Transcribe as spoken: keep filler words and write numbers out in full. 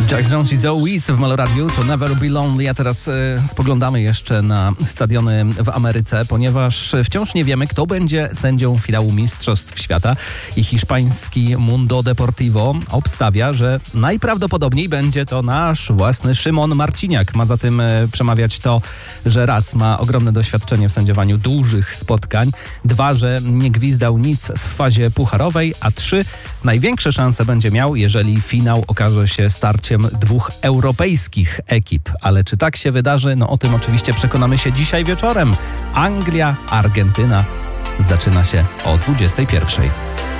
Jack Jones i Zoe Wees w Meloradiu to Never Be Lonely, a teraz e, spoglądamy jeszcze na stadiony w Ameryce, ponieważ wciąż nie wiemy, kto będzie sędzią finału Mistrzostw Świata i hiszpański Mundo Deportivo obstawia, że najprawdopodobniej będzie to nasz własny Szymon Marciniak. Ma za tym e, przemawiać to, że raz ma ogromne doświadczenie w sędziowaniu dużych spotkań, dwa, że nie gwizdał nic w fazie pucharowej, a trzy, największe szanse będzie miał, jeżeli finał okaże się starciem dwóch europejskich ekip. Ale czy tak się wydarzy? No o tym oczywiście przekonamy się dzisiaj wieczorem. Anglia, Argentyna zaczyna się o dwudziestej pierwszej.